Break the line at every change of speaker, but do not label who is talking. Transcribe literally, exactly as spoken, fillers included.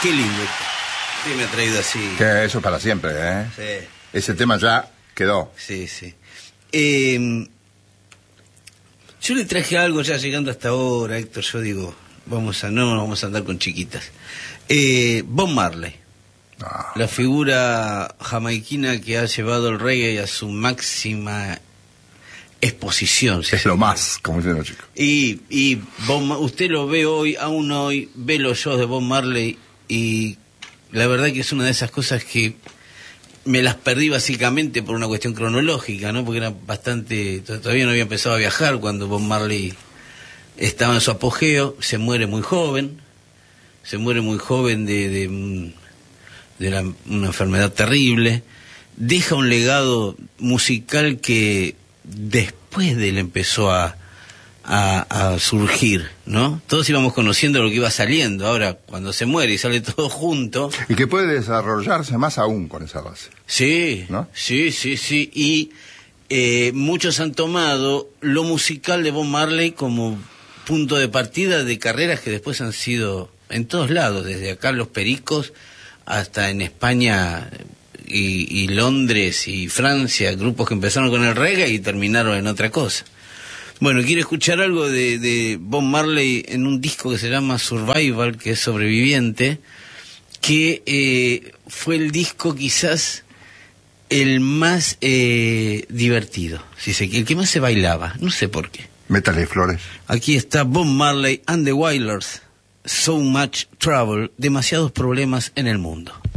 Qué lindo. Sí, me ha traído así.
Que eso para siempre, ¿eh?
Sí.
Ese tema ya quedó.
Sí, sí. Eh, yo le traje algo ya llegando hasta ahora, Héctor. Yo digo, vamos a no vamos a andar con chiquitas. Eh, Bob Marley.
Ah.
La figura jamaiquina que ha llevado el reggae a su máxima exposición. Si
es lo más, como dicen los chicos.
Y, y Bob, usted lo ve hoy, aún hoy, ve los shows de Bob Marley y la verdad que es una de esas cosas que me las perdí básicamente por una cuestión cronológica, ¿no? Porque era bastante... Todavía no había empezado a viajar cuando Bob Marley estaba en su apogeo, se muere muy joven, se muere muy joven de... de de la, una enfermedad terrible, deja un legado musical que después de él empezó a, a, a surgir, ¿no? Todos íbamos conociendo lo que iba saliendo, ahora cuando se muere y sale todo junto...
Y que puede desarrollarse más aún con esa base.
Sí,
¿no?
sí, sí, sí, y eh, muchos han tomado lo musical de Bob Marley como punto de partida de carreras que después han sido en todos lados, desde acá los Pericos hasta en España y, y Londres y Francia, grupos que empezaron con el reggae y terminaron en otra cosa. Bueno, quiero escuchar algo de, de Bob Marley en un disco que se llama Survival, que es Sobreviviente, que eh, fue el disco quizás el más eh, divertido, si se, el que más se bailaba, no sé por qué.
Métale flores.
Aquí está Bob Marley and the Wailers. So much trouble, demasiados problemas en el mundo.